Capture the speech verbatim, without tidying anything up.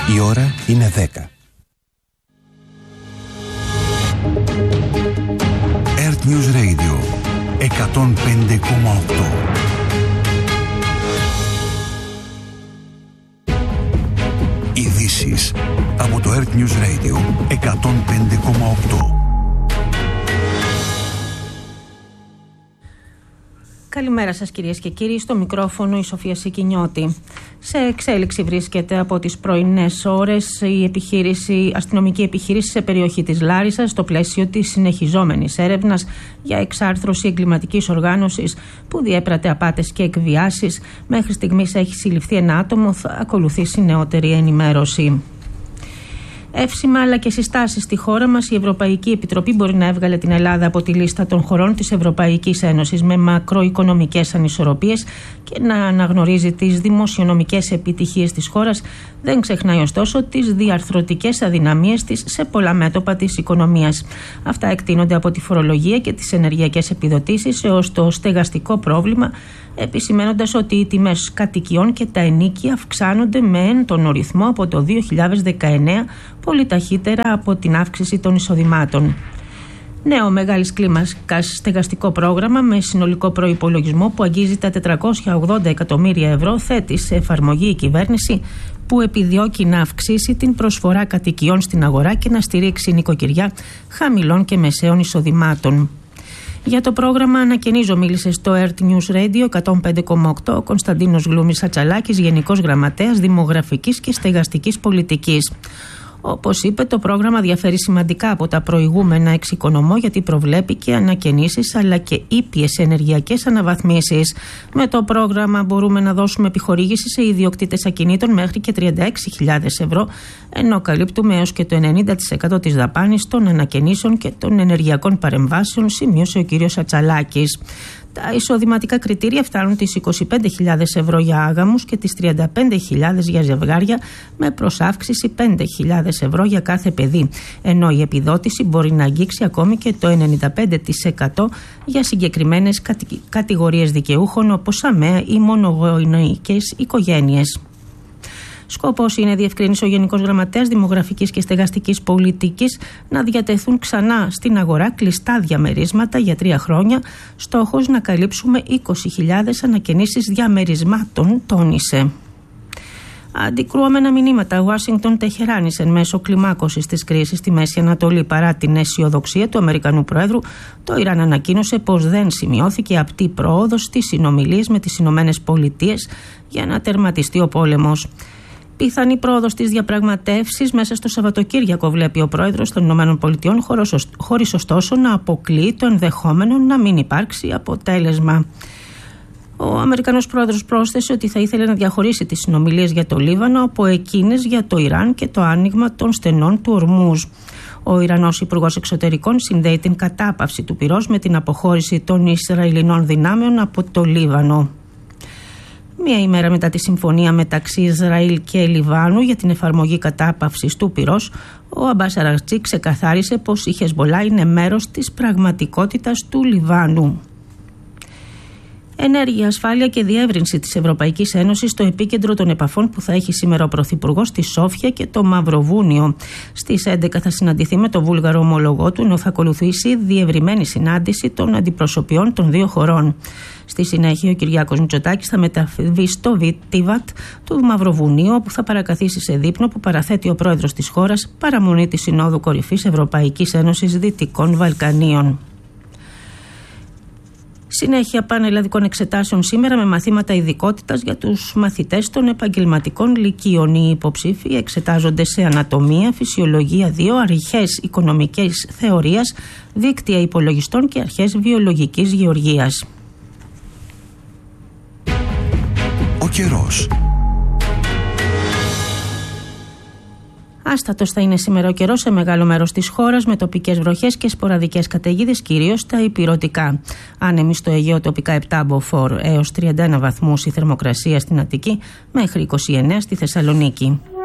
Η ώρα είναι δέκα. Earth News Radio εκατόν πέντε κόμμα οκτώ. Ειδήσεις από το Earth News Radio εκατόν πέντε κόμμα οκτώ. Καλημέρα σας κυρίες και κύριοι, στο μικρόφωνο η Σοφία Σικινιώτη. Σε εξέλιξη βρίσκεται από τις πρωινές ώρες η επιχείρηση, αστυνομική επιχείρηση σε περιοχή της Λάρισσας στο πλαίσιο της συνεχιζόμενης έρευνας για εξάρθρωση εγκληματικής οργάνωσης που διέπρατε απάτες και εκβιάσεις. Μέχρι στιγμής έχει συλληφθεί ένα άτομο, θα ακολουθήσει νεότερη ενημέρωση. Εύσημα αλλά και συστάσεις στη χώρα μας, η Ευρωπαϊκή Επιτροπή μπορεί να έβγαλε την Ελλάδα από τη λίστα των χωρών της Ευρωπαϊκής Ένωσης με μακροοικονομικές ανισορροπίες και να αναγνωρίζει τις δημοσιονομικές επιτυχίες της χώρας. Δεν ξεχνάει ωστόσο τις διαρθρωτικές αδυναμίες της σε πολλά μέτωπα της οικονομίας. Αυτά εκτείνονται από τη φορολογία και τις ενεργειακές επιδοτήσεις έως το στεγαστικό πρόβλημα, επισημαίνοντας ότι οι τιμές κατοικιών και τα ενοίκια αυξάνονται με έντονο ρυθμό από το δύο χιλιάδες δεκαεννέα, πολύ ταχύτερα από την αύξηση των εισοδημάτων. Νέο μεγάλης κλίμακας στεγαστικό πρόγραμμα με συνολικό προϋπολογισμό που αγγίζει τα τετρακόσια ογδόντα εκατομμύρια ευρώ θέτει σε εφαρμογή η κυβέρνηση, που επιδιώκει να αυξήσει την προσφορά κατοικιών στην αγορά και να στηρίξει νοικοκυριά χαμηλών και μεσαίων εισοδημάτων. Για το πρόγραμμα ανακαινίζω μίλησε στο Earth News Radio εκατόν πέντε κόμμα οκτώ ο Κωνσταντίνος Γλούμης Ατσαλάκης, Γενικός Γραμματέας Δημογραφικής και Στεγαστικής Πολιτικής. Όπως είπε, το πρόγραμμα διαφέρει σημαντικά από τα προηγούμενα εξοικονομώ, γιατί προβλέπει και ανακαινήσεις αλλά και ήπιες ενεργειακές αναβαθμίσεις. Με το πρόγραμμα μπορούμε να δώσουμε επιχορήγηση σε ιδιοκτήτες ακινήτων μέχρι και τριάντα έξι χιλιάδες ευρώ, ενώ καλύπτουμε έως και το ενενήντα τοις εκατό της δαπάνης των ανακαινήσεων και των ενεργειακών παρεμβάσεων, σημείωσε ο κ. Ατσαλάκης. Τα εισοδηματικά κριτήρια φτάνουν τις είκοσι πέντε χιλιάδες ευρώ για άγαμους και τις τριάντα πέντε χιλιάδες για ζευγάρια, με προσάυξηση πέντε χιλιάδες ευρώ για κάθε παιδί, ενώ η επιδότηση μπορεί να αγγίξει ακόμη και το ενενήντα πέντε τοις εκατό για συγκεκριμένες κατηγορίες δικαιούχων όπως αμαία ή μονογοηνοϊκές οικογένειες. Σκοπός είναι, διευκρίνησε ο Γενικός Γραμματέας Δημογραφικής και Στεγαστικής Πολιτικής, να διατεθούν ξανά στην αγορά κλειστά διαμερίσματα για τρία χρόνια. Στόχος να καλύψουμε είκοσι χιλιάδες ανακαινήσεις διαμερισμάτων, τόνισε. Αντικρουόμενα μηνύματα Ουάσιγκτον-Τεχεράνης εν μέσω κλιμάκωσης της κρίσης στη Μέση Ανατολή. Παρά την αισιοδοξία του Αμερικανού Προέδρου, το Ιράν ανακοίνωσε πως δεν σημειώθηκε απτή πρόοδος στις συνομιλίες με τις Ηνωμένες Πολιτείες για να τερματιστεί ο πόλεμος. Πιθανή πρόοδος στις διαπραγματεύσεις μέσα στο Σαββατοκύριακο, βλέπει ο πρόεδρος των ΗΠΑ, χωρίς ωστόσο να αποκλείει το ενδεχόμενο να μην υπάρξει αποτέλεσμα. Ο Αμερικανός πρόεδρος πρόσθεσε ότι θα ήθελε να διαχωρίσει τις συνομιλίες για το Λίβανο από εκείνες για το Ιράν και το άνοιγμα των στενών του Ορμούζ. Ο Ιρανός Υπουργός Εξωτερικών συνδέει την κατάπαυση του πυρός με την αποχώρηση των Ισραηλινών δυνάμεων από το Λίβανο. Μία ημέρα μετά τη συμφωνία μεταξύ Ισραήλ και Λιβάνου για την εφαρμογή κατάπαυσης του πυρός, ο Αμπάς Αραγτσί ξεκαθάρισε πως η Χεσμολά είναι μέρος της πραγματικότητας του Λιβάνου. Ενέργεια, ασφάλεια και διεύρυνση της Ευρωπαϊκής Ένωσης στο επίκεντρο των επαφών που θα έχει σήμερα ο Πρωθυπουργός στη Σόφια και το Μαυροβούνιο. Στις έντεκα θα συναντηθεί με το βούλγαρο ομολογό του, ενώ θα ακολουθήσει διευρυμένη συνάντηση των αντιπροσωπιών των δύο χωρών. Στη συνέχεια, ο Κυριάκος Μητσοτάκης θα μεταβεί στο Βίτιβατ του Μαυροβουνίου, όπου θα παρακαθίσει σε δείπνο που παραθέτει ο πρόεδρος της χώρας, παραμονή της Συνόδου Κορυφής Ευρωπαϊκής Ένωσης Δυτικών Βαλκανίων. Συνέχεια πανελλαδικών εξετάσεων σήμερα με μαθήματα ειδικότητας για τους μαθητές των επαγγελματικών λυκείων. Οι υποψήφοι εξετάζονται σε ανατομία, φυσιολογία δύο, αρχές οικονομικής θεωρίας, δίκτυα υπολογιστών και αρχές βιολογικής γεωργίας. Ο καιρός. Άστατος θα είναι σήμερα ο καιρός σε μεγάλο μέρος της χώρας, με τοπικές βροχές και σποραδικές καταιγίδες, κυρίως στα ηπειρωτικά. Άνεμοι στο Αιγαίο, τοπικά επτά μποφόρ έως τριάντα ένα βαθμούς η θερμοκρασία στην Αττική, μέχρι είκοσι εννέα στη Θεσσαλονίκη.